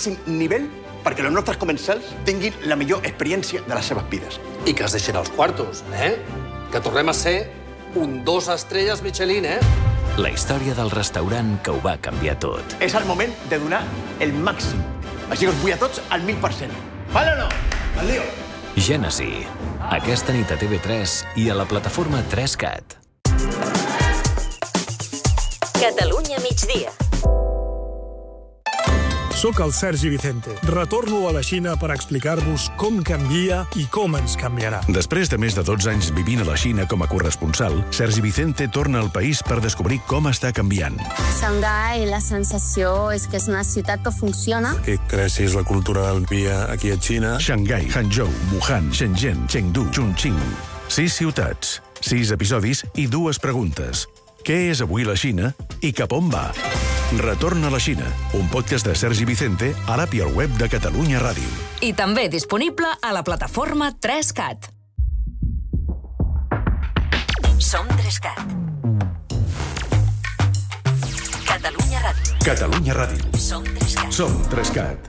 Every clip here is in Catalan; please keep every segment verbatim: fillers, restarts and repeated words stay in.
màxim nivell perquè els nostres comensals tinguin la millor experiència de les seves vides. I que es deixin els quartos, eh? Que tornem a ser un dos estrelles Michelin, eh? La història del restaurant que ho va canviar tot. És el moment de donar el màxim. Així que us vull a tots al mil per cent. Vale o no? El lío. Gènesi. Aquesta nit a T V tres i a la plataforma tres cat. Catalunya migdia. Soc el Sergi Vicente. Retorno a la Xina per explicar-vos com canvia i com ens canviarà. Després de més de dotze anys vivint a la Xina com a corresponsal, Sergi Vicente torna al país per descobrir com està canviant. Xangai, la sensació és que és una ciutat que funciona. Que creixis la cultura del dia aquí a Xina. Xangai, Hangzhou, Wuhan, Shenzhen, Chengdu, Chongqing. Sis ciutats, sis episodis i dues preguntes. Què és avui la Xina i cap on va? Retorn a la Xina, un podcast de Sergi Vicente a l'app i al web de Catalunya Ràdio. I també disponible a la plataforma tres cat. Som tres cat. Catalunya Ràdio. Catalunya Ràdio. Som tres cat. Som tres cat.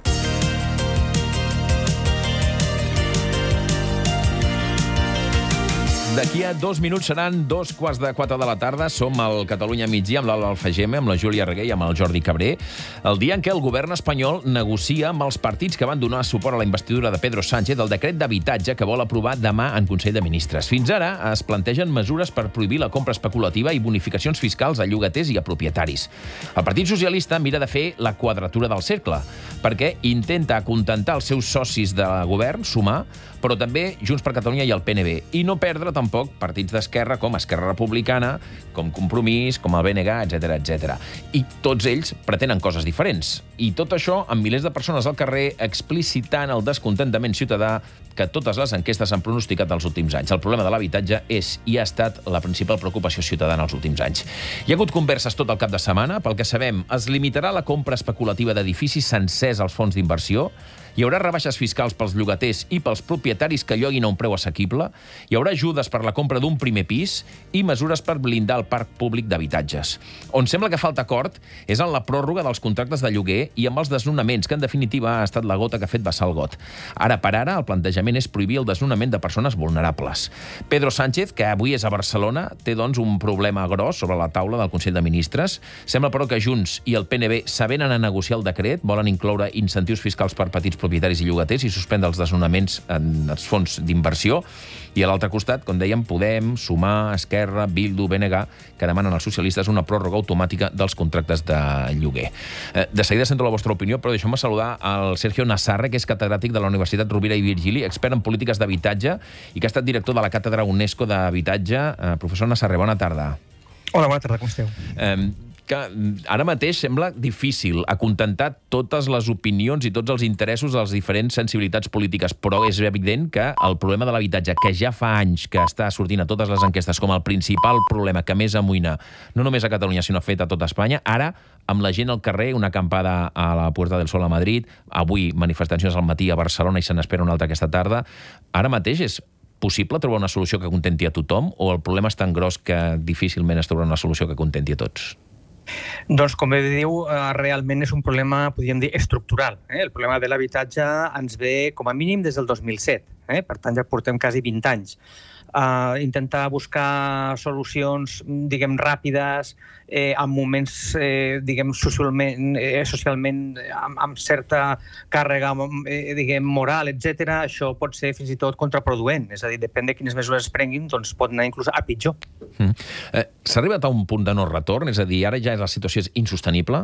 D'aquí a dos minuts seran dos quarts de quatre de la tarda. Som al Catalunya migdia amb l'Alba Alfageme, amb la Júlia Reguer i amb el Jordi Cabré. El dia en què el govern espanyol negocia amb els partits que van donar suport a la investidura de Pedro Sánchez el decret d'habitatge que vol aprovar demà en Consell de Ministres. Fins ara es plantegen mesures per prohibir la compra especulativa i bonificacions fiscals a llogaters i a propietaris. El Partit Socialista mira de fer la quadratura del cercle, perquè intenta acontentar els seus socis de govern, Sumar, però també Junts per Catalunya i el P N B, i no perdre tampoc partits d'esquerra com Esquerra Republicana, com Compromís, com el B N G, etcètera, etcètera. I tots ells pretenen coses diferents. I tot això amb milers de persones al carrer explicitant el descontentament ciutadà que totes les enquestes han pronosticat els últims anys. El problema de l'habitatge és i ha estat la principal preocupació ciutadana els últims anys. Hi ha hagut converses tot el cap de setmana. Pel que sabem, es limitarà la compra especulativa d'edificis sencers als fons d'inversió. Hi haurà rebaixes fiscals pels llogaters i pels propietaris que lloguin a un preu assequible. Hi haurà ajudes per la compra d'un primer pis i mesures per blindar el parc públic d'habitatges. On sembla que falta acord és en la pròrroga dels contractes de lloguer i amb els desnonaments, que en definitiva ha estat la gota que ha fet vessar el got. Ara per ara, el plantejament és prohibir el desnonament de persones vulnerables. Pedro Sánchez, que avui és a Barcelona, té doncs un problema gros sobre la taula del Consell de Ministres. Sembla, però, que Junts i el P N B s'avenen a negociar el decret, volen incloure incentius fiscals per petits propietaris i llogaters i suspendre els desnonaments en els fons d'inversió. I a l'altre costat, com dèiem, Podem, Sumar, Esquerra, Bildu, B N G, que demanen als socialistes una pròrroga automàtica dels contractes de lloguer. De seguida sento la vostra opinió, però deixeu-me saludar al Sergio Nassarre, que és catedràtic de la Universitat Rovira i Virgili, expert en polítiques d'habitatge i que ha estat director de la Càtedra UNESCO d'Habitatge. Professor Nassarre, bona tarda. Hola, bona tarda, com esteu? Eh, que ara mateix sembla difícil acontentar totes les opinions i tots els interessos de les diferents sensibilitats polítiques, però és evident que el problema de l'habitatge, que ja fa anys que està sortint a totes les enquestes com el principal problema que més amoïna, no només a Catalunya, sinó fet a tota Espanya, ara, amb la gent al carrer, una acampada a la Puerta del Sol a Madrid, avui manifestacions al matí a Barcelona i se n'espera una altra aquesta tarda, ara mateix és possible trobar una solució que contenti a tothom o el problema és tan gros que difícilment es trobarà una solució que contenti a tots? Doncs, com bé diu, realment és un problema, podríem dir, estructural. Eh? El problema de l'habitatge ens ve com a mínim des del dos mil set. Eh? Per tant, ja portem quasi vint anys. Uh, intentar buscar solucions, diguem, ràpides, eh, en moments, eh, diguem, socialment, eh, socialment amb, amb certa càrrega, eh, diguem, moral, etcètera, això pot ser fins i tot contraproduent. És a dir, depèn de quines mesures es prenguin, doncs pot anar inclús a pitjor. Mm. Eh, S'ha arribat a un punt de no retorn? És a dir, ara ja la situació és insostenible?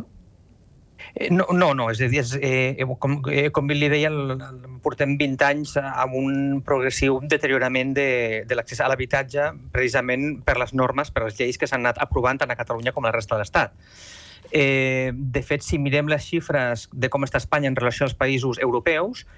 No, no, no, és a dir, és, eh, com, eh, com li deia, el, el, portem vint anys amb un progressiu deteriorament de, de l'accés a l'habitatge, precisament per les normes, per les lleis que s'han anat aprovant tant a Catalunya com a la resta de l'Estat. Eh, de fet, si mirem les xifres de com està Espanya en relació als països europeus,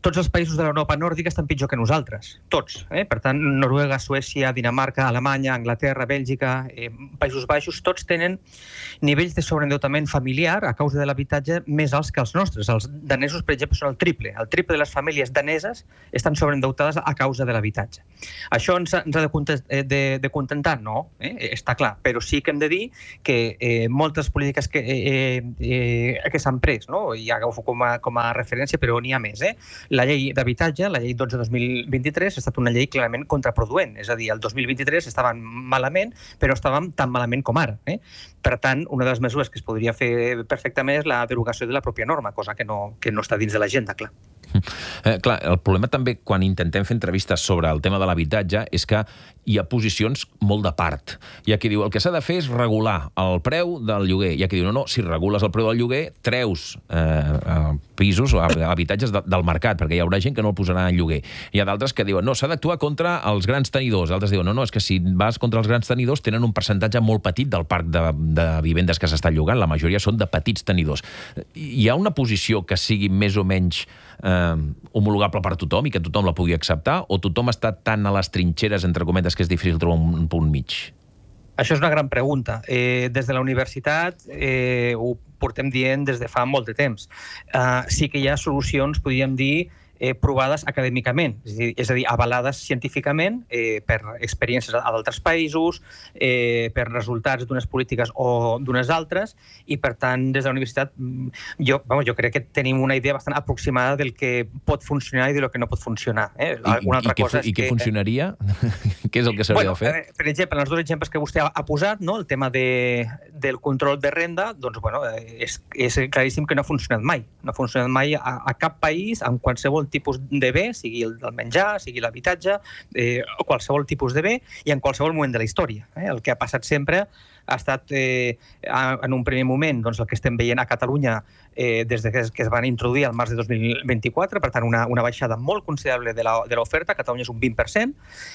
tots els països de l'Europa nòrdica estan pitjor que nosaltres, tots. Eh? Per tant, Noruega, Suècia, Dinamarca, Alemanya, Anglaterra, Bèlgica, eh, Països Baixos, tots tenen nivells de sobreendeutament familiar a causa de l'habitatge més alts que els nostres. Els danesos, per exemple, són el triple. El triple de les famílies daneses estan sobreendeutades a causa de l'habitatge. Això ens ha, ens ha de, de, de contentar? No, eh? Està clar, però sí que hem de dir que eh, moltes polítiques que, eh, eh, que s'han pres, no? I agafo com a, com a referència, però n'hi ha més. Eh? La llei d'habitatge, la llei dotze dos mil vint-i-tres, ha estat una llei clarament contraproduent. És a dir, el dos mil vint-i-tres estàvem malament, però estàvem tan malament com ara. Eh? Per tant, una de les mesures que es podria fer perfectament és la derogació de la pròpia norma, cosa que no, que no està dins de l'agenda, clar. Eh, clar, el problema també quan intentem fer entrevistes sobre el tema de l'habitatge és que hi ha posicions molt de part. Hi ha qui diu el que s'ha de fer és regular el preu del lloguer. Hi ha qui diu no, no, si regules el preu del lloguer treus eh, pisos o habitatges de, del mercat, perquè hi haurà gent que no el posarà en lloguer. Hi ha d'altres que diuen no, s'ha d'actuar contra els grans tenidors. Altres diuen no, no, és que si vas contra els grans tenidors tenen un percentatge molt petit del parc de, de vivendes que s'està llogant. La majoria són de petits tenidors. Hi ha una posició que sigui més o menys eh, homologable per tothom i que tothom la pugui acceptar, o tothom està tan a les trinxeres, entre cometes, que és difícil trobar un punt mig? Això és una gran pregunta. Eh, des de la universitat eh, ho portem dient des de fa molt de temps. Uh, sí que hi ha solucions, podríem dir, eh, provades acadèmicament, és a dir, és a dir avalades científicament eh, per experiències a d'altres països, eh, per resultats d'unes polítiques o d'unes altres, i per tant, des de la universitat, jo, vamos, jo crec que tenim una idea bastant aproximada del que pot funcionar i del que no pot funcionar. Eh? I, una altra i, cosa i, és i què que, funcionaria? Què és el que s'hauria bueno, de fer? Eh, per exemple, els dos exemples que vostè ha, ha posat, no? El tema de, del control de renda, doncs, bueno, és, és claríssim que no ha funcionat mai. No ha funcionat mai a, a cap país, en qualsevol tipus de bé, sigui el del menjar, sigui l'habitatge, eh, o qualsevol tipus de bé, i en qualsevol moment de la història. Eh? El que ha passat sempre ha estat, eh, en un primer moment, doncs, el que estem veient a Catalunya eh, des de que es, que es van introduir al març de dos mil vint-i-quatre, per tant, una, una baixada molt considerable de l'oferta, a Catalunya és un vint per cent,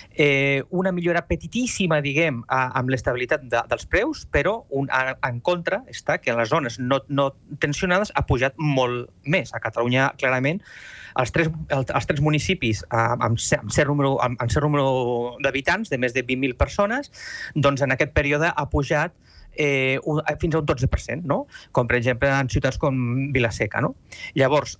eh, una millora petitíssima, diguem, a, amb l'estabilitat de, dels preus, però un, a, en contra està que en les zones no, no tensionades ha pujat molt més. A Catalunya, clarament, els tres, els tres municipis amb, amb cert número, amb, amb cert número d'habitants, de més de vint mil persones, doncs en aquest període ha pujat eh, un, fins a un dotze per cent, no? Com per exemple en ciutats com Vila-seca. No? Llavors,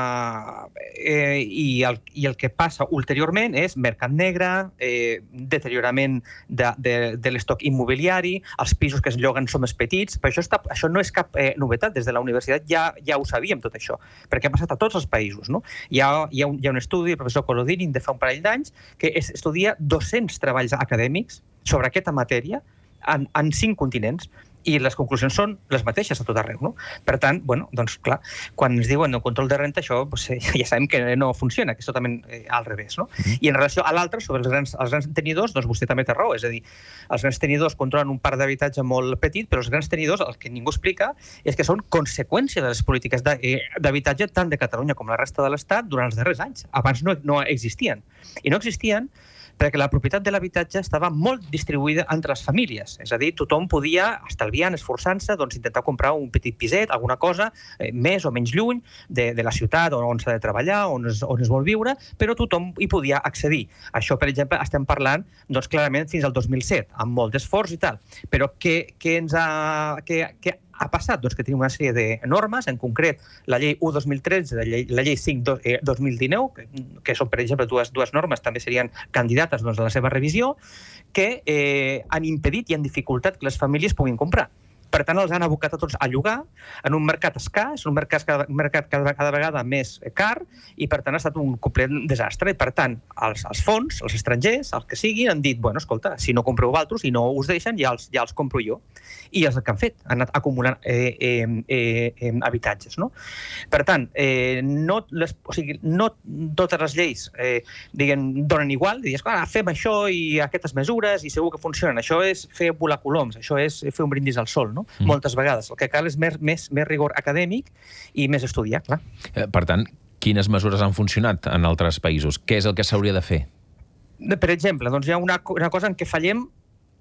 eh, eh, i, el, i el que passa ulteriorment és mercat negre, eh, deteriorament de, de, de l'estoc immobiliari, els pisos que es lloguen són més petits, però això, està, això no és cap eh, novetat. Des de la universitat ja, ja ho sabíem tot això, perquè ha passat a tots els països. No? Hi, ha, hi, ha un, hi ha un estudi, el professor Colodini, de fa un parell d'anys, que es, estudia dos-cents treballs acadèmics sobre aquesta matèria en, en cinc continents, i les conclusions són les mateixes a tot arreu. No? Per tant, bueno, doncs clar, quan ens diuen el control de renta, això pues, ja sabem que no funciona, que és totalment eh, al revés. No? Mm-hmm. I en relació a l'altre, sobre els grans, els grans tenidors, doncs vostè també té raó, és a dir, els grans tenidors controlen un parc d'habitatge molt petit, però els grans tenidors, el que ningú explica, és que són conseqüència de les polítiques d'habitatge tant de Catalunya com la resta de l'Estat durant els darrers anys. Abans no, no existien. I no existien perquè la propietat de l'habitatge estava molt distribuïda entre les famílies. És a dir, tothom podia, estalviant, esforçant-se, doncs, intentar comprar un petit piset, alguna cosa, eh, més o menys lluny de, de la ciutat on s'ha de treballar, on es, on es vol viure, però tothom hi podia accedir. Això, per exemple, estem parlant doncs, clarament fins al dos mil set, amb molt d'esforç i tal. Però què, què ens ha... Què, què ha passat? Doncs que tenim una sèrie de normes, en concret la llei u dos mil tretze, la llei, la llei cinc dos mil dinou, que, que són, per exemple, dues, dues normes, també serien candidates doncs, a la seva revisió, que eh, han impedit i han dificultat que les famílies puguin comprar. Per tant, els han abocat a tots a llogar en un mercat escàs, un mercat cada, mercat cada, cada vegada més car, i per tant ha estat un complet desastre. I per tant, els, els fons, els estrangers, els que siguin, han dit, bueno, escolta, si no compreu vosaltres i no us deixen, ja els, ja els compro jo. I és el que han fet, han anat acumulant eh, eh, eh, eh, habitatges. No? Per tant, eh, no, les, o sigui, no totes les lleis eh, diguen, donen igual, dius, ah, fem això i aquestes mesures i segur que funcionen. Això és fer volar coloms, això és fer un brindis al sol, no? Mm. Moltes vegades. El que cal és més, més, més rigor acadèmic i més estudiar, clar. Eh, per tant, quines mesures han funcionat en altres països? Què és el que s'hauria de fer? Per exemple, doncs hi ha una, una cosa en què fallem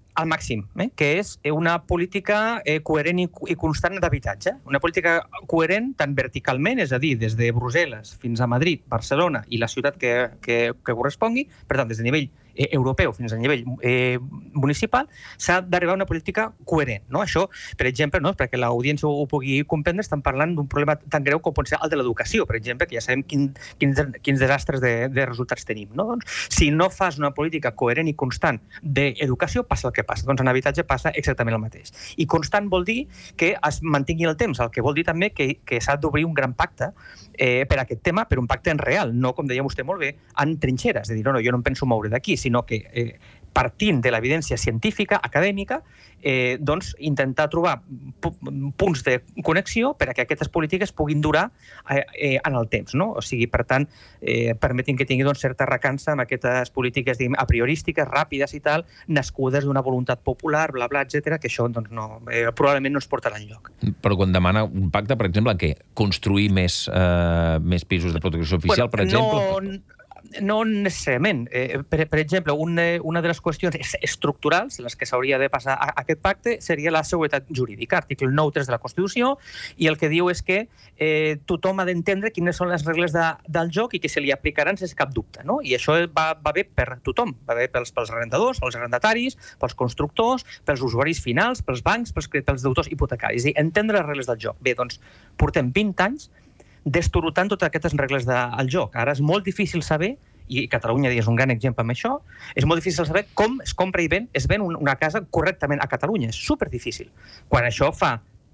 al màxim, eh? que és una política eh, coherent i, i constant d'habitatge. Una política coherent tant verticalment, és a dir, des de Brussel·les fins a Madrid, Barcelona i la ciutat que, que, que correspongui, per tant, des de nivell eh, europeu fins a nivell eh, municipal, s'ha d'arribar a una política coherent. No? Això, per exemple, no? perquè l'audiència ho pugui comprendre, estan parlant d'un problema tan greu com pot ser el de l'educació, per exemple, que ja sabem quin, quins, quins desastres de, de resultats tenim. No? Doncs, si no fas una política coherent i constant d'educació, passa el que passa. Doncs en habitatge passa exactament el mateix. I constant vol dir que es mantingui el temps, el que vol dir també que, que s'ha d'obrir un gran pacte eh, per aquest tema, per un pacte en real, no, com deia vostè molt bé, en trinxeres. És a dir, no, no, jo no em penso moure d'aquí, sinó que eh, partint de l'evidència científica, acadèmica, eh, doncs intentar trobar punts de connexió per a que aquestes polítiques puguin durar eh, eh, en el temps. No? O sigui, per tant, eh, permetin que tingui doncs, certa recança amb aquestes polítiques diguem, a priorístiques, ràpides i tal, nascudes d'una voluntat popular, bla, bla, etcètera, que això doncs, no, eh, probablement no ens portarà enlloc. Però quan demana un pacte, per exemple, què? Construir més, eh, més pisos de protecció oficial, bueno, per exemple? No... No necessàriament. Eh, per, per exemple, una, una de les qüestions estructurals en les que s'hauria de passar a, a aquest pacte seria la seguretat jurídica, article nou tres de la Constitució, i el que diu és que eh, tothom ha d'entendre quines són les regles de, del joc i que se li aplicaran sense cap dubte. No? I això va, va bé per tothom. Va bé pels, pels arrendadors, pels arrendataris, pels constructors, pels usuaris finals, pels bancs, pels, pels deutors hipotecaris. És a dir, entendre les regles del joc. Bé, doncs, portem vint anys destorotant totes aquestes regles del joc. Ara és molt difícil saber, i Catalunya és un gran exemple amb això, és molt difícil saber com es compra i ven, es ven una casa correctament a Catalunya. És superdifícil. Quan això fa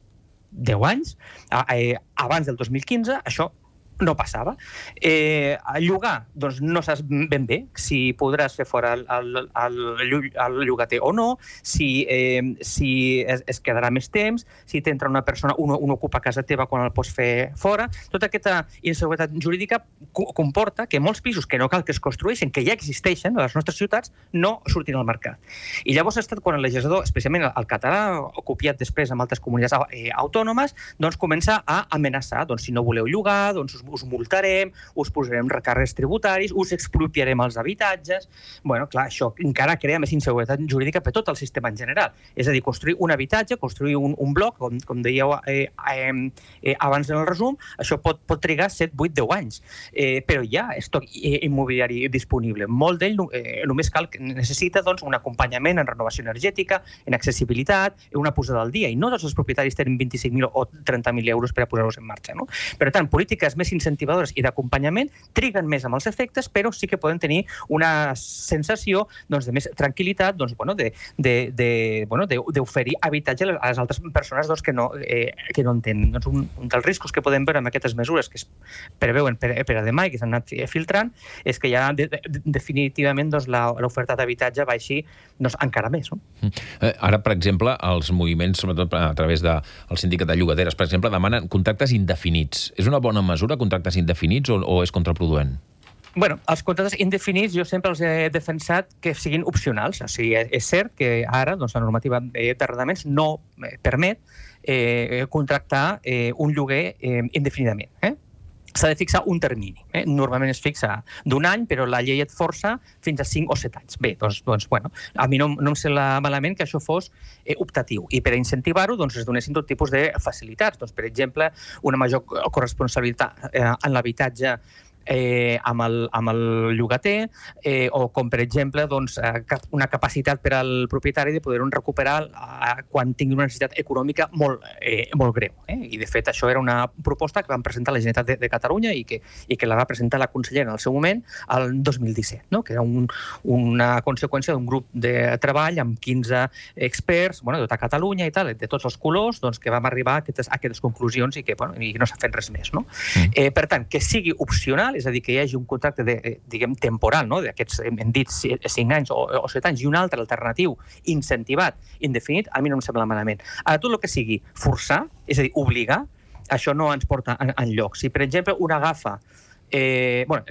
deu anys, eh, abans del dos mil quinze, això no passava. Eh, a llogar, doncs no saps ben bé si podràs fer fora el, el, el, el llogater o no, si, eh, si es, es quedarà més temps, si t'entra una persona, un, un ocupa casa teva quan el pots fer fora. Tota aquesta inseguretat jurídica comporta que molts pisos que no cal que es construeixin, que ja existeixen a les nostres ciutats, no surtin al mercat. I llavors ha estat quan el legislador, especialment el català, copiat després amb altres comunitats autònomes, doncs comença a amenaçar, doncs si no voleu llogar, doncs us us multarem, us posarem recàrrecs tributaris, us expropiarem els habitatges. Bueno, clar, això encara crea més inseguretat jurídica per tot el sistema en general. És a dir, construir un habitatge, construir un, un bloc, com, com dèieu eh, eh, eh, abans en el resum, això pot, pot trigar set, vuit, deu anys. Eh, però hi ha estoc immobiliari disponible. Molt d'ell eh, només cal que necessita doncs, un acompanyament en renovació energètica, en accessibilitat, una posada al dia. I no tots els propietaris tenen vint-i-cinc mil o trenta mil euros per a posar-los en marxa. No? Per tant, polítiques més incentivadores i d'acompanyament triguen més amb els efectes, però sí que poden tenir una sensació doncs, de més tranquil·litat, doncs, bueno, de, de, de, bueno, d'oferir habitatge a les altres persones doncs, que, no, eh, que no en tenen. Doncs un, un dels riscos que podem veure amb aquestes mesures que es preveuen per, per a demà i que s'han anat filtrant és que ja de, de, definitivament doncs, l'oferta d'habitatge baixi doncs, encara més. No? Eh, ara, per exemple, els moviments, sobretot a través del sindicat de llogateres, per exemple, demanen contractes indefinits. És una bona mesura, contractes indefinits, o, o és contraproduent? Bueno, els contractes indefinits jo sempre els he defensat que siguin opcionals. O sigui, és cert que ara doncs, la normativa d'arrendaments no permet eh, contractar eh, un lloguer eh, indefinidament. Eh? S'ha de fixar un termini. Eh? Normalment es fixa d'un any, però la llei et força fins a cinc o set anys. Bé, doncs, doncs bueno, a mi no, no em sembla malament que això fos eh, optatiu. I per incentivar-ho doncs, es donessin tot tipus de facilitats. Doncs, per exemple, una major corresponsabilitat eh, en l'habitatge Eh, amb, el, amb el llogater, eh, o com per exemple doncs, una capacitat per al propietari de poder-ho recuperar eh, quan tingui una necessitat econòmica molt, eh, molt greu. Eh? I de fet això era una proposta que van presentar la Generalitat de, de Catalunya i que, i que la va presentar la consellera en el seu moment el dos mil disset, no? Que era un, una conseqüència d'un grup de treball amb quinze experts bueno, de tota Catalunya i tal, de tots els colors, doncs, que vam arribar a aquestes, a aquestes conclusions i que bueno, i no s'ha fet res més. No? Mm. Eh, per tant, que sigui opcional, és a dir, que hi hagi un contracte de, diguem, temporal, no? D'aquests, hem dit, cinc anys o, o set anys, i un altre alternatiu, incentivat, indefinit, a mi no em sembla malament. Ara, tot el que sigui forçar, és a dir, obligar, això no ens porta enlloc. Si, per exemple, un agafa Eh, bueno,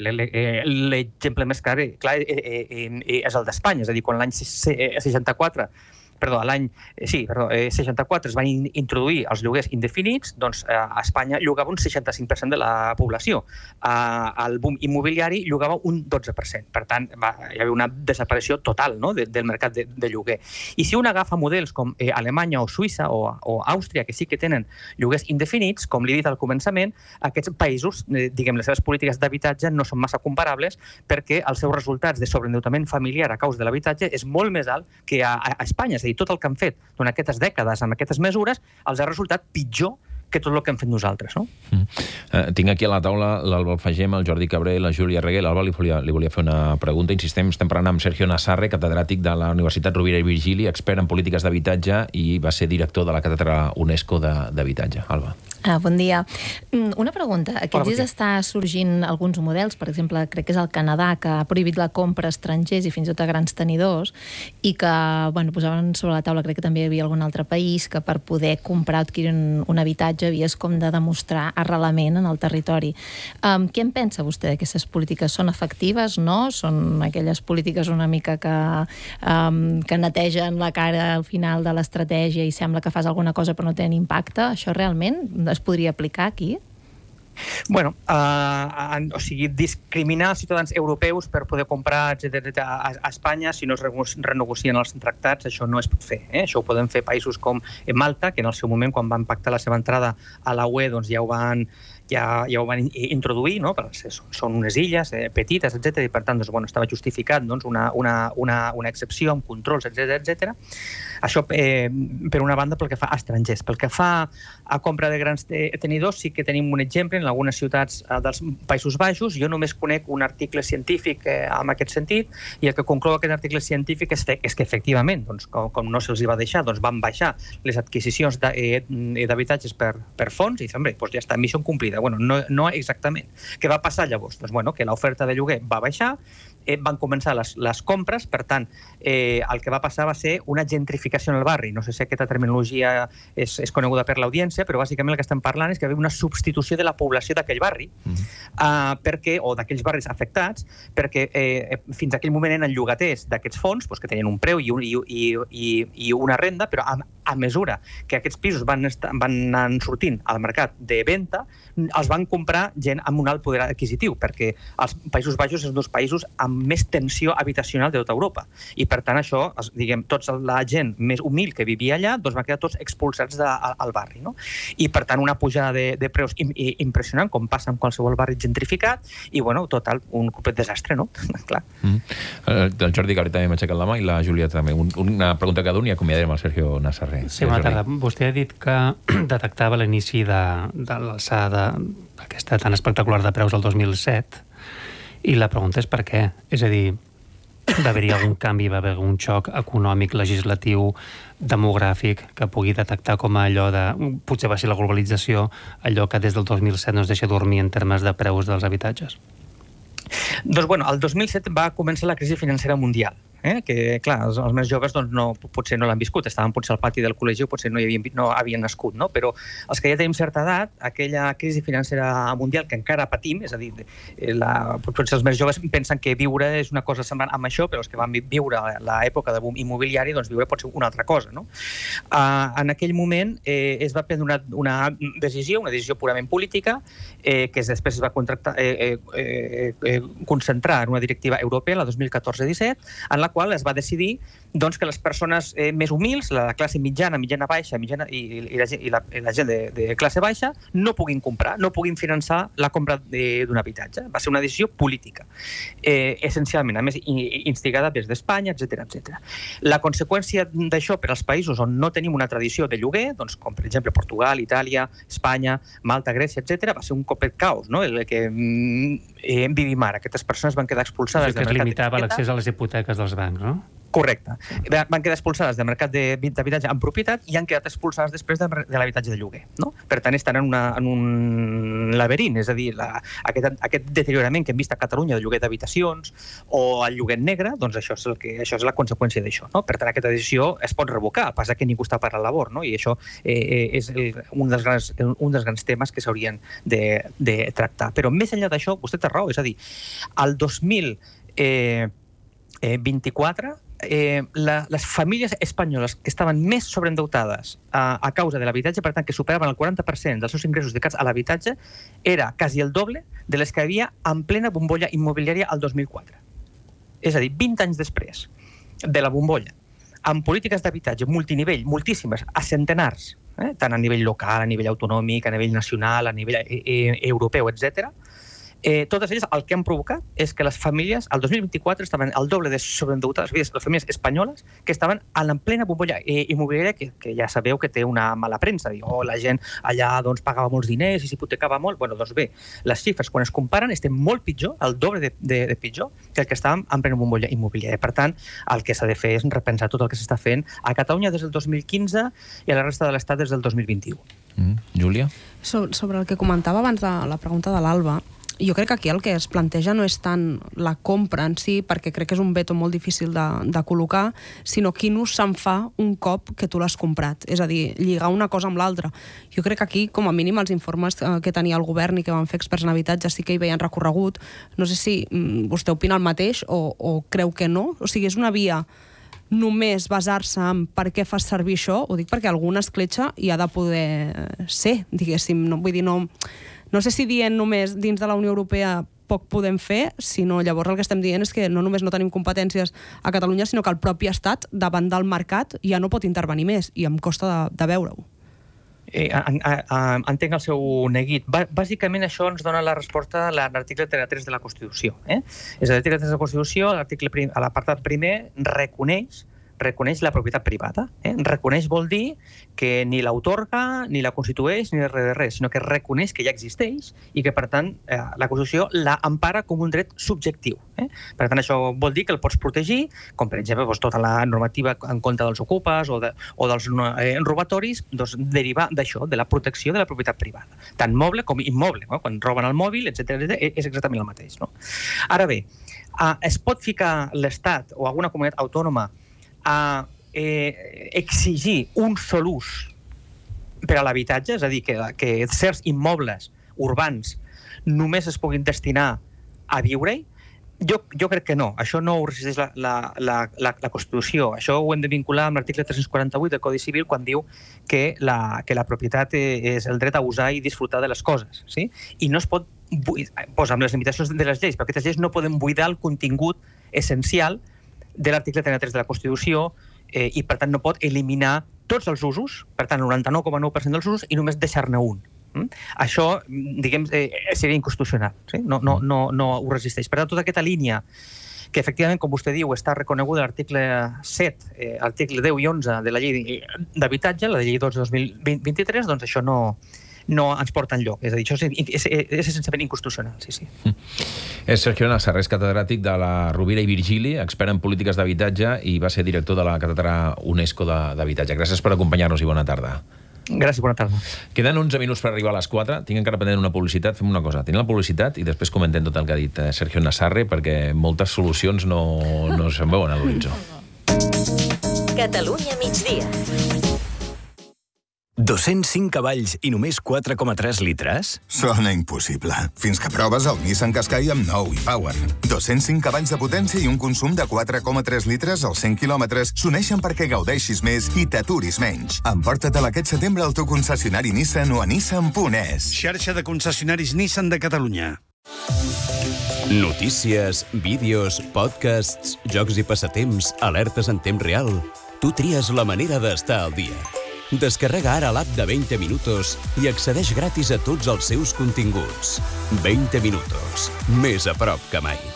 l'exemple més clar, clar eh, eh, eh, és el d'Espanya, és a dir, quan l'any seixanta-quatre perdó, a l'any sí, perdó, eh, seixanta-quatre es van in introduir els lloguers indefinits, doncs eh, a Espanya llogava un seixanta-cinc per cent de la població. Eh, el boom immobiliari llogava un dotze per cent. Per tant, va, hi havia una desaparició total, no?, de, del mercat de, de lloguer. I si un agafa models com eh, Alemanya o Suïssa o, o Àustria, que sí que tenen lloguers indefinits, com li he dit al començament, aquests països, eh, diguem, les seves polítiques d'habitatge no són massa comparables perquè els seus resultats de sobreendeutament familiar a causa de l'habitatge és molt més alt que a, a Espanya. És a dir, tot el que han fet durant aquestes dècades amb aquestes mesures els ha resultat pitjor que tot el que hem fet nosaltres, no? Mm. Uh, tinc aquí a la taula l'Alba Alfagem, el Jordi Cabré i la Júlia Reguer. L'Alba li, li volia fer una pregunta. Insistem, estem parlant amb Sergio Nassarre, catedràtic de la Universitat Rovira i Virgili, expert en polítiques d'habitatge i va ser director de la càtedra UNESCO d'habitatge. Alba. Ah, bon dia. Una pregunta. Aquests dies està sorgint alguns models, per exemple, crec que és el Canadà, que ha prohibit la compra a estrangers i fins i tot a grans tenidors, i que, bueno, posaven sobre la taula, crec que també hi havia algun altre país, que per poder comprar o adquirir un, un habitatge havies com de demostrar arrelament en el territori. Um, què en pensa vostè d'aquestes polítiques? Són efectives, no? Són aquelles polítiques una mica que, um, que netegen la cara al final de l'estratègia i sembla que fas alguna cosa però no tenen impacte? Això realment es podria aplicar aquí? Bueno, uh, o sigui, discriminar els ciutadans europeus per poder comprar, etcètera, a, a Espanya, si no es renegocien els tractats, això no es pot fer. Eh? Això ho poden fer països com Malta, que en el seu moment, quan van pactar la seva entrada a la U E, doncs ja ho van, ja, ja ho van introduir, no? Perquè són unes illes eh, petites, etcètera, i per tant doncs, bueno, estava justificat doncs, una, una, una, una excepció amb controls, etcètera, etcètera. Això, eh, per una banda, pel que fa a estrangers. Pel que fa a compra de grans tenidors, sí que tenim un exemple en algunes ciutats eh, dels Països Baixos. Jo només conec un article científic eh, en aquest sentit, i el que conclou aquest article científic és, fe, és que, efectivament, doncs, com, com no se'ls va deixar, doncs van baixar les adquisicions d'habitatges per, per fons, i diuen, doncs ja està, missió complida. Bueno, no, no exactament. Què va passar llavors? Doncs, bueno, que l'oferta de lloguer va baixar, eh, van començar les, les compres, per tant, eh, el que va passar va ser una gentrificació en el barri. No sé si aquesta terminologia és, és coneguda per l'audiència, però bàsicament el que estem parlant és que hi havia una substitució de la població d'aquell barri, mm-hmm. uh, perquè, o d'aquells barris afectats, perquè eh, fins a aquell moment eren llogaters d'aquests fons, doncs, que tenien un preu i, un, i, i, i, i una renda, però a, a mesura que aquests pisos van, estar, van anar sortint al mercat de venda, els van comprar gent amb un alt poder adquisitiu, perquè els Països Baixos són dos països amb més tensió habitacional de tota Europa. I per tant això, diguem, tots la gent més humil que vivia allà, doncs van quedar tots expulsats de, al, al barri, no? I per tant una pujada de, de preus im, impressionant, com passa amb qualsevol barri gentrificat, i bueno, total, un complet desastre, no? Clar. Mm. El Jordi Cabré també m'ha aixecat la mà i la Júlia també. Un, una pregunta cada un i acomiadarem el Sergio Nassarre. Sí, bona tarda. Vostè ha dit que detectava l'inici de, de l'alçada aquesta tan espectacular de preus el dos mil set, i la pregunta és per què. És a dir, va haver-hi algun canvi, va haver algun xoc econòmic, legislatiu, demogràfic, que pugui detectar com a allò de... Potser va ser la globalització, allò que des del dos mil set no es deixa dormir en termes de preus dels habitatges. Doncs, bueno, el dos mil set va començar la crisi financera mundial. Eh? Que, clar, els, els més joves doncs, no, potser no l'han viscut, estaven potser al pati del col·legi o potser no, hi havien, no havien nascut, no? Però els que ja tenim certa edat, aquella crisi financera mundial que encara patim, és a dir, la, potser els més joves pensen que viure és una cosa semblant amb això, però els que van viure l'època de boom immobiliari, doncs viure pot ser una altra cosa, no? Uh, en aquell moment eh, es va prendre una, una decisió, una decisió purament política, eh, que després es va contractar, eh, eh, eh, concentrar en una directiva europea, la dos mil catorze disset, en la qual es va decidir doncs, que les persones eh, més humils, la classe mitjana, mitjana baixa mitjana, i, i, la, i, la, i la gent de, de classe baixa, no puguin comprar, no puguin finançar la compra d'un habitatge. Va ser una decisió política, eh, essencialment, a més, instigada des d'Espanya, etcètera, etcètera. La conseqüència d'això per als països on no tenim una tradició de lloguer, doncs, com per exemple Portugal, Itàlia, Espanya, Malta, Grècia, etcètera, va ser un complet caos, no? El que eh, vivim ara. Aquestes persones van quedar expulsades del mercat. Que es limitava l'accés a les hipoteques dels bancs, no? Correcte. Van quedar expulsades del mercat d'habitatge en propietat i han quedat expulsades després de, de l'habitatge de lloguer. No? Per tant, estan en, una, en un laberint, és a dir, la, aquest, aquest deteriorament que hem vist a Catalunya de lloguer d'habitacions o el lloguer negre, doncs això és, el que, això és la conseqüència d'això. No? Per tant, aquesta decisió es pot revocar, passa que ningú està per la labor, no? I això eh, és el, un, dels grans, un dels grans temes que s'haurien de, de tractar. Però més enllà d'això, vostè té raó, és a dir, el dos mil vint-i-quatre eh, la, les famílies espanyoles que estaven més sobreendeutades a, a causa de l'habitatge, per tant, que superaven el quaranta per cent dels seus ingressos dedicats a l'habitatge, era quasi el doble de les que hi havia en plena bombolla immobiliària al dos mil quatre. És a dir, vint anys després de la bombolla, amb polítiques d'habitatge multinivell, moltíssimes, a centenars, eh, tant a nivell local, a nivell autonòmic, a nivell nacional, a nivell eh, eh, europeu, etcètera, Eh, totes elles el que han provocat és que les famílies, el dos mil vint-i-quatre, estaven al doble de sobreendeutades, les famílies espanyoles, que estaven en la plena bombolla eh, immobiliària, que, que ja sabeu que té una mala premsa. Diu, oh, la gent allà doncs, pagava molts diners i s'hipotecava molt. Bueno, doncs bé, les xifres, quan es comparen, estem molt pitjor, el doble de, de, de pitjor, que el que estàvem en plena bombolla immobiliària. Per tant, el que s'ha de fer és repensar tot el que s'està fent a Catalunya des del dos mil quinze i a la resta de l'Estat des del dos mil vint-i-u. Mm. Júlia? So, sobre el que comentava abans de la pregunta de l'Alba, jo crec que aquí el que es planteja no és tant la compra en si, perquè crec que és un veto molt difícil de, de col·locar, sinó quin ús se'n fa un cop que tu l'has comprat. És a dir, lligar una cosa amb l'altra. Jo crec que aquí, com a mínim, els informes que tenia el govern i que van fer experts en habitatge sí que hi veien recorregut. No sé si mm, vostè opina el mateix o, o creu que no. O sigui, és una via només basar-se en per què fas servir això. Ho dic perquè alguna escletxa hi ha de poder ser, diguéssim. No, vull dir, no... No sé si dient només dins de la Unió Europea poc podem fer, sinó llavors el que estem dient és que no només no tenim competències a Catalunya, sinó que el propi Estat, davant del mercat, ja no pot intervenir més, i em costa de, de veure-ho. Eh, en, en, entenc el seu neguit. Bàsicament això ens dona la resposta a l'article trenta-tres de la Constitució. Eh? És a dir, l'article trenta-tres de la Constitució, l'article a l'apartat primer, reconeix reconeix la propietat privada. Eh? Reconeix vol dir que ni l'autorga, ni la constitueix, ni res de res, sinó que reconeix que ja existeix i que, per tant, eh, la Constitució la empara com un dret subjectiu. Eh? Per tant, això vol dir que el pots protegir, com per exemple doncs, tota la normativa en contra dels ocupes o, de, o dels eh, robatoris, doncs, deriva d'això, de la protecció de la propietat privada, tant moble com immoble. No? Quan roben el mòbil, etcètera, etcètera, és exactament el mateix. No? Ara bé, eh, es pot ficar l'Estat o alguna comunitat autònoma a eh, exigir un sol ús per a l'habitatge, és a dir, que, que certs immobles urbans només es puguin destinar a viure-hi? Jo, jo crec que no. Això no ho resisteix la, la, la, la, la Constitució. Això ho hem de vincular amb l'article tres-cents quaranta-vuit del Codi Civil quan diu que la, que la propietat és el dret a usar i disfrutar de les coses. Sí? I no es pot posar amb les limitacions de les lleis, perquè aquestes lleis no poden buidar el contingut essencial de l'article trenta-tres de la Constitució eh, i, per tant, no pot eliminar tots els usos, per tant, el noranta-nou coma nou per cent dels usos, i només deixar-ne un. Mm? Això, diguem, eh, seria inconstitucional. Sí? No, no, no, no ho resisteix. Per tant, tota aquesta línia que, efectivament, com vostè diu, està reconeguda a l'article set, eh, article deu i onze de la llei d'habitatge, la llei dos de dos mil vint-i-tres, doncs això no... no ens porta enlloc. És a dir, això és, és, és essencialment inconstitucional, sí, sí. Mm. És Sergio Nassarré, és catedràtic de la Rovira i Virgili, expert en polítiques d'habitatge i va ser director de la càtedra UNESCO d'habitatge. Gràcies per acompanyar-nos i bona tarda. Gràcies, bona tarda. Queden onze minuts per arribar a les quatre. Tinc encara pendent una publicitat. Fem una cosa. Tenim la publicitat i després comentem tot el que ha dit Sergio Nassarré, perquè moltes solucions no, no se'n veuen a l'horitzó. Catalunya migdia. dos-cents cinc cavalls i només quatre coma tres litres? Sona impossible. Fins que proves el Nissan Qashqai amb nou e-Power. dos-cents cinc cavalls de potència i un consum de quatre coma tres litres als cent quilòmetres s'uneixen perquè gaudeixis més i t'aturis menys. Emporta-te'l aquest setembre al teu concessionari Nissan o a nissan punt es. Xarxa de concessionaris Nissan de Catalunya. Notícies, vídeos, podcasts, jocs i passatemps, alertes en temps real. Tu tries la manera d'estar al dia. Descarrega ara l'app de veinte minutos i accedeix gratis a tots els seus continguts. veinte minutos. Més a prop que mai.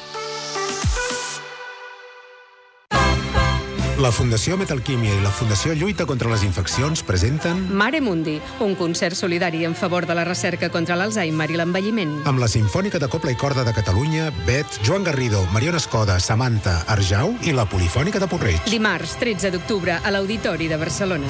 La Fundació Metalquímia i la Fundació Lluita contra les Infeccions presenten Mare Mundi, un concert solidari en favor de la recerca contra l'Alzheimer i l'envelliment. Amb la Simfònica de Cobla i Corda de Catalunya, Bet, Joan Garrido, Mariona Escoda, Samantha, Arjau i la Polifònica de Porreig. Dimarts, tretze d'octubre, a l'Auditori de Barcelona.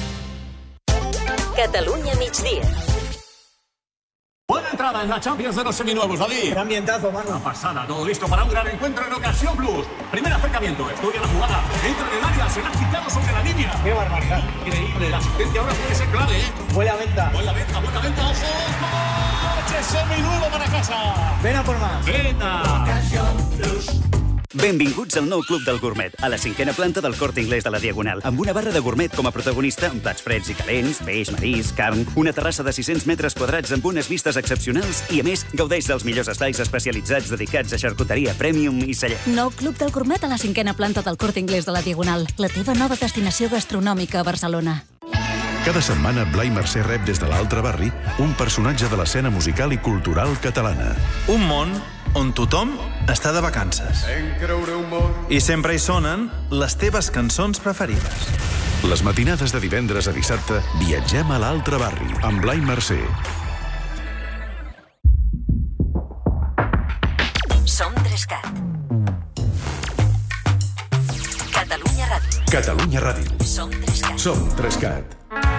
Cataluña migdia. Buena entrada en la Champions de los seminuevos, David. Qué ambientazo, mano. Una pasada, todo listo para un gran encuentro en Ocasión Plus. Primer acercamiento, estudia la jugada, entra en el área, se la ha quitado sobre la línea. Qué barbaridad. Increíble, la asistencia ahora puede ser clave, ¿eh? Buena venta. Buena venta, buena venta, ojo. Coche seminuevo para casa. Ven a por más. Venta. Ocasión Plus. Benvinguts al nou Club del Gourmet, a la cinquena planta del Corte Inglés de la Diagonal, amb una barra de gourmet com a protagonista, amb plats freds i calents, peix, marisc, carn, una terrassa de sis-cents metres quadrats amb unes vistes excepcionals i, a més, gaudeix dels millors estais especialitzats dedicats a xarcuteria premium i celler. Nou Club del Gourmet a la cinquena planta del Corte Inglés de la Diagonal, la teva nova destinació gastronòmica a Barcelona. Cada setmana, Blai Mercè rep des de l'altre barri un personatge de l'escena musical i cultural catalana. Un món on tothom està de vacances. I sempre hi sonen les teves cançons preferides. Les matinades de divendres a dissabte viatgem a l'altre barri amb Blai Mercè. Som Trescat. Catalunya Ràdio. Catalunya Ràdio. Som Trescat. Som Trescat.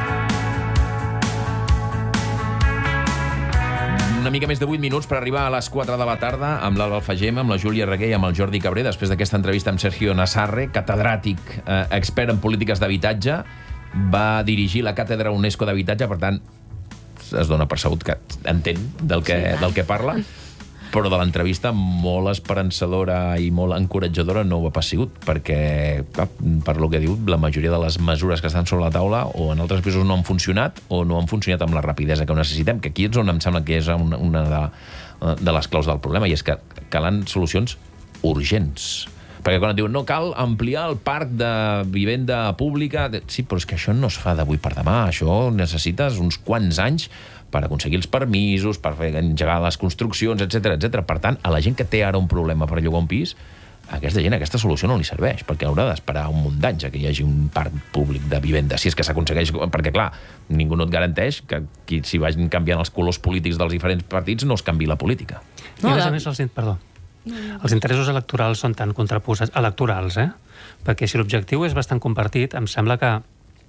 Una mica més de vuit minuts per arribar a les quatre de la tarda amb l'Alba Alfagem, amb la Júlia Reguer i amb el Jordi Cabré, després d'aquesta entrevista amb Sergio Nassarre, catedràtic, eh, expert en polítiques d'habitatge, va dirigir la càtedra UNESCO d'habitatge, per tant, es dona per sabut que entén del que, sí, del que parla, però de l'entrevista molt esperançadora i molt encoratjadora no ho ha pas sigut, perquè, clar, per lo que diu, la majoria de les mesures que estan sobre la taula o en altres països no han funcionat o no han funcionat amb la rapidesa que ho necessitem, que aquí és on em sembla que és una, una de, de les claus del problema, i és que calen solucions urgents. Perquè quan et diuen no cal ampliar el parc de vivenda pública, sí, però és que això no es fa d'avui per demà, això necessites uns quants anys per aconseguir els permisos, per fer engegar les construccions, etcètera, etcètera. Per tant, a la gent que té ara un problema per llogar un pis, a aquesta gent aquesta solució no li serveix, perquè haurà d'esperar un munt d'anys que hi hagi un parc públic de vivenda, si és que s'aconsegueix, perquè, clar, ningú no et garanteix que si vagin canviant els colors polítics dels diferents partits no es canvi la política. No, I a més a més, els, perdó, els interessos electorals són tan contraposats, electorals, eh? Perquè si l'objectiu és bastant compartit, em sembla que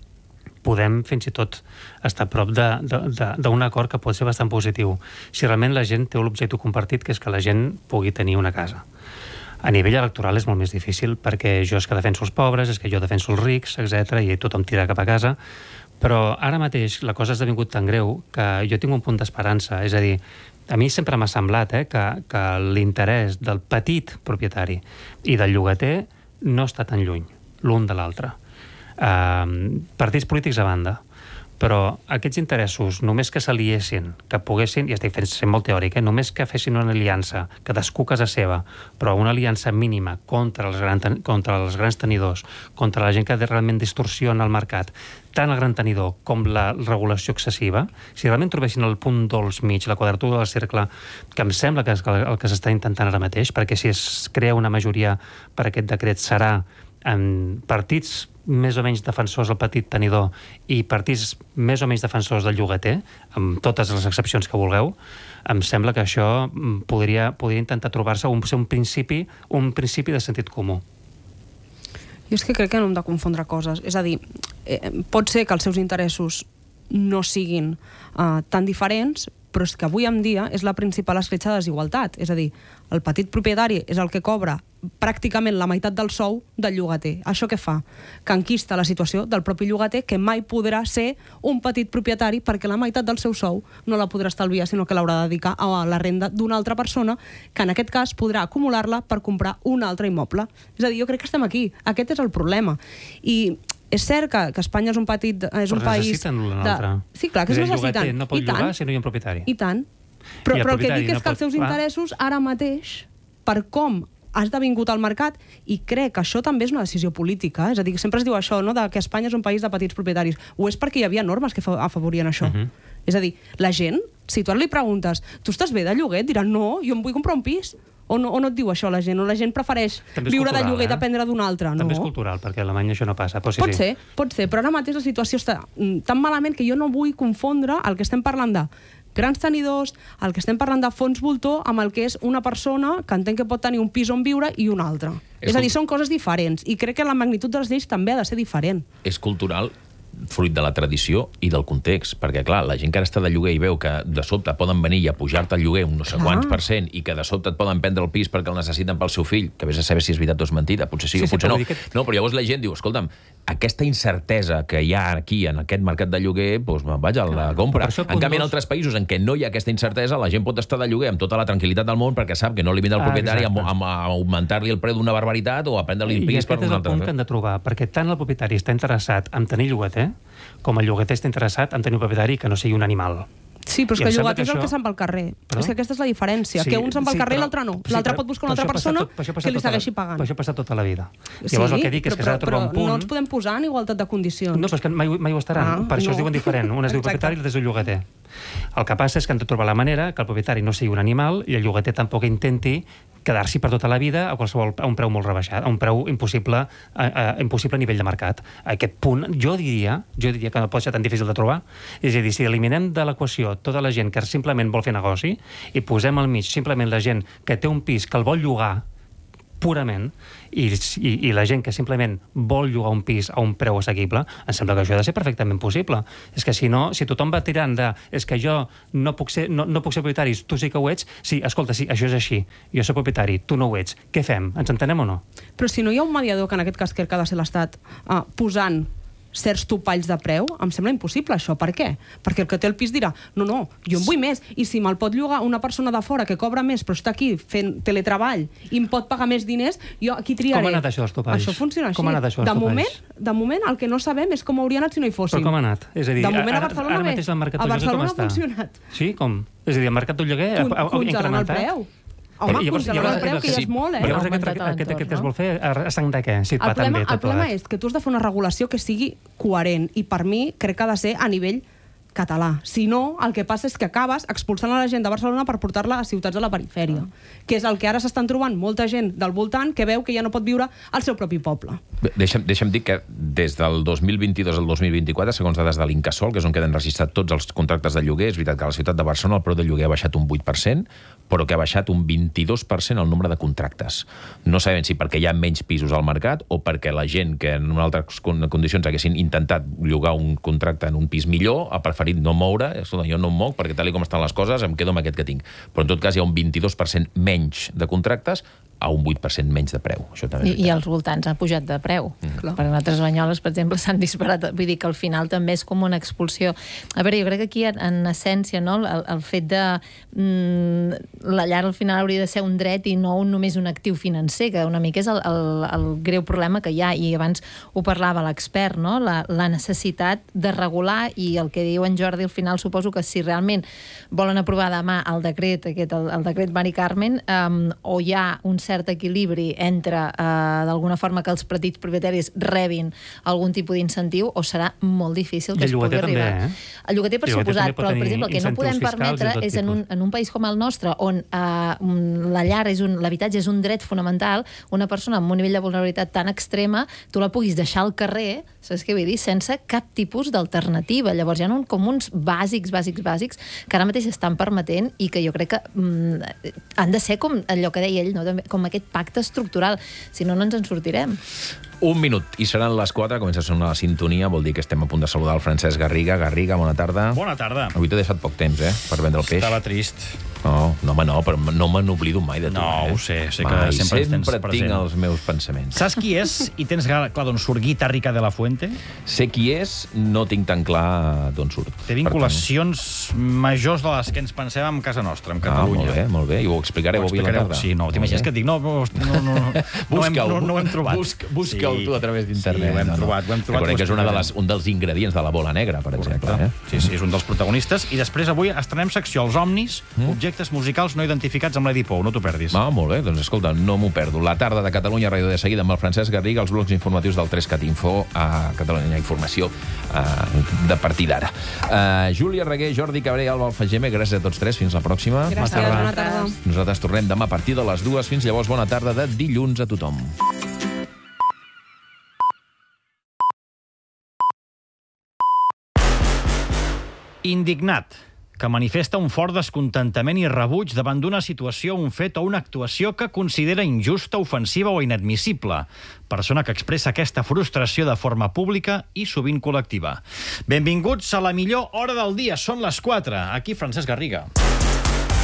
podem fins i tot estar a prop d'un acord que pot ser bastant positiu. Si realment la gent té l'objectiu compartit, que és que la gent pugui tenir una casa. A nivell electoral és molt més difícil, perquè jo és que defenso els pobres, és que jo defenso els rics, etcètera, i tothom tira cap a casa. Però ara mateix la cosa ha esdevingut tan greu que jo tinc un punt d'esperança. És a dir, a mi sempre m'ha semblat eh, que, que l'interès del petit propietari i del llogater no està tan lluny, l'un de l'altre. Uh, partits polítics a banda, però aquests interessos, només que s'aliessin, que poguessin, i estic fent sent molt teòric, eh, només que fessin una aliança, cadascú casa seva, però una aliança mínima contra els, gran, contra els grans tenidors, contra la gent que realment distorsiona el mercat, tant el gran tenidor com la regulació excessiva, si realment trobessin el punt dolç mig, la quadratura del cercle, que em sembla que és el que s'està intentant ara mateix, perquè si es crea una majoria per aquest decret serà en partits més o menys defensors del petit tenidor i partits més o menys defensors del llogater, amb totes les excepcions que vulgueu, em sembla que això podria, podria intentar trobar-se un, un principi un principi de sentit comú. Jo és que crec que no hem de confondre coses. És a dir, eh, pot ser que els seus interessos no siguin eh, tan diferents, però és que avui en dia és la principal escletxa de desigualtat. És a dir, el petit propietari és el que cobra pràcticament la meitat del sou del llogater. Això què fa? Que enquista la situació del propi llogater, que mai podrà ser un petit propietari perquè la meitat del seu sou no la podrà estalviar, sinó que l'haurà de dedicar a la renda d'una altra persona, que en aquest cas podrà acumular-la per comprar un altre immoble. És a dir, jo crec que estem aquí. Aquest és el problema. I és cert que, que Espanya és un petit... És un però país necessiten l'un altre. De... Sí, clar, que es necessiten. El llogater no pot llogar si no hi ha un propietari. I tant. Però, I el però el que dic és no que els seus pot... interessos ara mateix, per com ha esdevingut al mercat, i crec que això també és una decisió política, és a dir, sempre es diu això, no?, de que Espanya és un país de petits propietaris. Ho és perquè hi havia normes que afavorien això. Uh-huh. És a dir, la gent, si tu ara li preguntes, tu estàs bé de lloguer? Et diran, no, jo em vull comprar un pis. O no, o no et diu això la gent? O la gent prefereix viure de lloguer i eh? dependre d'un altre? No. També és cultural, perquè a Alemanya això no passa. Però sí, pot sí. ser, pot ser, però ara mateix la situació està tan malament que jo no vull confondre el que estem parlant de grans tenidors, el que estem parlant de fons voltor, amb el que és una persona que entén que pot tenir un pis on viure i un altre. És, és a dir, són coses diferents, i crec que la magnitud de les lleis també ha de ser diferent. És cultural, fruit de la tradició i del context, perquè, clar, la gent que ara està de lloguer i veu que de sobte poden venir a pujar-te el lloguer un no sé quants per cent i que de sobte et poden prendre el pis perquè el necessiten pel seu fill, que vés a saber si és veritat o és mentida, potser sí, sí o potser sí, no. Que... No, però llavors la gent diu, escolta'm, aquesta incertesa que hi ha aquí, en aquest mercat de lloguer, doncs, vaja, la compra. En canvi, en altres països en què no hi ha aquesta incertesa, la gent pot estar de lloguer amb tota la tranquil·litat del món perquè sap que no li vindrà el propietari a, a, a augmentar-li el preu d'una barbaritat o a prendre-li el pis per un altre. I aquest és el punt que hem de trobar, perquè tant el propietari està interessat en tenir llogater, com el llogater està interessat en tenir un propietari que no sigui un animal. Sí, però és que el llogater és el que se'n va al carrer. És que aquesta és la diferència, que un se'n va al carrer i l'altre no. L'altre pot buscar una altra persona que li segueixi pagant. Però això ha passat tota la vida. Sí, però no ens podem posar en igualtat de condicions. No, però és que mai ho estaran. Per això es diuen diferent. Un es diu propietari i l'altre es diu llogater. El que passa és que han de trobar la manera que el propietari no sigui un animal i el llogater tampoc intenti quedar-s'hi per tota la vida a qualsevol a un preu molt rebaixat, a un preu impossible a, a, impossible a nivell de mercat. A aquest punt, jo diria, jo diria que no pot ser tan difícil de trobar, és a dir, si eliminem de l'equació tota la gent que simplement vol fer negoci i posem al mig simplement la gent que té un pis que el vol llogar purament, i, i, i la gent que simplement vol llogar un pis a un preu assequible, em sembla que això ha de ser perfectament possible. És que si no, si tothom va tirant de és que jo no puc ser, no, no puc ser propietari, tu sí que ho ets, sí, escolta, sí, això és així, jo soc propietari, tu no ho ets, què fem? Ens entenem o no? Però si no hi ha un mediador, que en aquest cas crec que ha de ser l'Estat, uh, posant certs topalls de preu, em sembla impossible això. Per què? Perquè el que té el pis dirà no, no, jo en vull més, i si me'l pot llogar una persona de fora que cobra més però està aquí fent teletreball i em pot pagar més diners, jo aquí triaré. Com ha anat això dels topalls? Això funciona així. Com ha anat això dels de topalls? Moment, de moment el que no sabem és com hauria anat si no hi fóssim. Però com ha anat? És a dir, de moment a ara, Barcelona ara mateix el mercat a del lloguer Barcelona com ha està? funcionat. Sí, com? És a dir, el mercat del lloguer ha, ha, ha incrementat? El preu. Home, congelant el preu, que ja és molt, eh? Llavors aquest, aquest, aquest que es vol fer a sang de què? Si et el va tan problema, bé tot el problema plegat. és que tu has de fer una regulació que sigui coherent, i per mi crec que ha de ser a nivell català. Si no, el que passa és que acabes expulsant a la gent de Barcelona per portar-la a ciutats de la perifèria, que és el que ara s'estan trobant molta gent del voltant que veu que ja no pot viure al seu propi poble. Deixa'm, deixa'm dir que des del dos mil vint-i-dos al dos mil vint-i-quatre, segons dades de l'Incasòl, que és on queden registrats tots els contractes de lloguer, és veritat que a la ciutat de Barcelona el preu del lloguer ha baixat un vuit per cent, però que ha baixat un vint-i-dos per cent el nombre de contractes. No sabem si perquè hi ha menys pisos al mercat o perquè la gent que en altres condicions haguessin intentat llogar un contracte en un pis millor ha preferit no moure, escolta, jo no em moc perquè tal com estan les coses em quedo amb aquest que tinc. Però en tot cas hi ha un vint-i-dos per cent menys de contractes a un vuit per cent menys de preu. Això també I, I als voltants ha pujat de preu. Mm. Per altres Banyoles, per exemple, s'han disparat. Vull dir que al final també és com una expulsió. A veure, jo crec que aquí, en essència, no, el, el fet de... Mm, la llar al final hauria de ser un dret i no un, només un actiu financer, que una mica és el, el, el greu problema que hi ha, i abans ho parlava l'expert, no? La, la necessitat de regular, i el que diu en Jordi al final, suposo que si realment volen aprovar demà el decret, aquest, el, el decret Mari Carmen, um, o hi ha un cert equilibri entre, uh, d'alguna forma, que els petits propietaris rebin algun tipus d'incentiu, o serà molt difícil que es pugui arribar. També, eh? El llogater, per suposat, però, per exemple, el que no podem permetre és en un, en un país com el nostre, on uh, la llar és un, l'habitatge és un dret fonamental, una persona amb un nivell de vulnerabilitat tan extrema, tu la puguis deixar al carrer, saps què vull dir? Sense cap tipus d'alternativa. Llavors hi ha un, com uns bàsics, bàsics, bàsics, que ara mateix estan permetent i que jo crec que mm, han de ser com allò que deia ell, no? Com aquest pacte estructural. Si no, no ens en sortirem. Un minut, i seran les quatre, comença a sonar la sintonia, vol dir que estem a punt de saludar el Francesc Garriga. Garriga, bona tarda. Bona tarda. Avui t'he deixat poc temps, eh, per vendre el peix. Estava trist. No, no, home, no, però no me n'oblido mai de tu. No, eh? ho sé, sé que mai, sempre ens tens sempre present. tinc els meus pensaments. Saps qui és i tens clar d'on surt Guita Rica de la Fuente? Sé qui és, no tinc tan clar d'on surt. Té vinculacions majors de les que ens pensem en casa nostra, en Catalunya. Ah, molt bé, molt bé, i ho explicareu avui a la tarda. Sí, no, t'imagines que et dic, no, no, no, no, no, hem, no, no ho hem trobat. Busca, busca-ho sí, tu a través d'internet. Sí, ho hem no, trobat, ho hem trobat. Reconec que és una de les, un dels ingredients de la bola negra, per Correcte. exemple. Eh? Sí, sí, és un dels protagonistes. I després avui estrenem secció Els Omnis, mm? objectes musicals no identificats amb l'Edi Pou. No t'ho perdis. Ah, molt bé, doncs escolta, no m'ho perdo. La tarda de Catalunya Ràdio de seguida amb el Francesc Garriga, els blocs informatius del tres cat Info a Catalunya Informació uh, de partir d'ara. Uh, Júlia Reguer, Jordi Cabré i Alba Alfageme, gràcies a tots tres. Fins la pròxima. Gràcies, bona tarda. Nosaltres tornem demà a partir de les dues. Fins llavors, bona tarda de dilluns a tothom. Indignat, que manifesta un fort descontentament i rebuig davant d'una situació, un fet o una actuació que considera injusta, ofensiva o inadmissible. Persona que expressa aquesta frustració de forma pública i sovint col·lectiva. Benvinguts a la millor hora del dia. Són les quatre. Aquí Francesc Garriga.